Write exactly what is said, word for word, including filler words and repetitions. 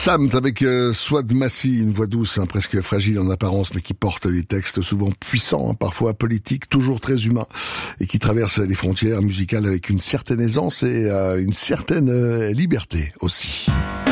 Samt avec euh, Swad Massi, une voix douce, hein, presque fragile en apparence, mais qui porte des textes souvent puissants, hein, parfois politiques, toujours très humains, et qui traverse les frontières musicales avec une certaine aisance et euh, une certaine euh, liberté aussi.